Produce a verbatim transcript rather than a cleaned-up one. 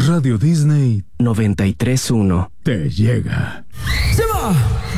Radio Disney noventa y tres punto uno te llega. ¡Se va!